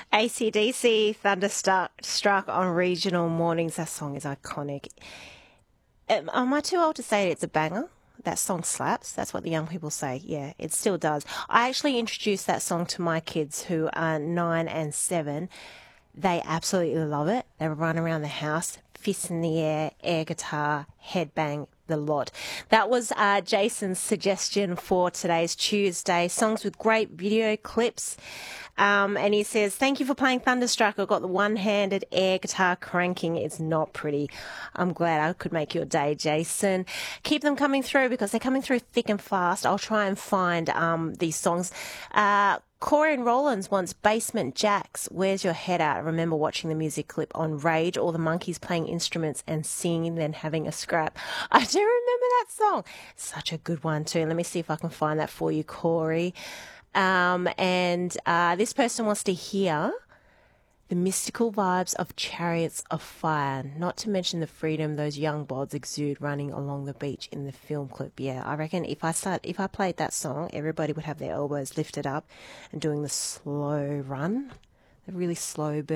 AC/DC Thunderstruck on regional mornings. That song is iconic. Am I too old to say it's a banger? That song slaps. That's what the young people say. Yeah, it still does. I actually introduced that song to my kids who are 9 and 7. They absolutely love it. They run around the house, fists in the air guitar, headbang, the lot. That was Jason's suggestion for today's Tuesday. Songs with great video clips. And he says, thank you for playing Thunderstruck. I've got the one-handed air guitar cranking. It's not pretty. I'm glad I could make your day, Jason. Keep them coming through because they're coming through thick and fast. I'll try and find these songs. Corey and Rollins wants Basement Jacks. Where's your head at? I remember watching the music clip on Rage, all the monkeys playing instruments and singing, then having a scrap. I do remember that song. Such a good one too. Let me see if I can find that for you, Corey. This person wants to hear the mystical vibes of Chariots of Fire, not to mention the freedom those young bods exude running along the beach in the film clip. Yeah, I reckon if I played that song, everybody would have their elbows lifted up and doing the slow run, the really slow burn.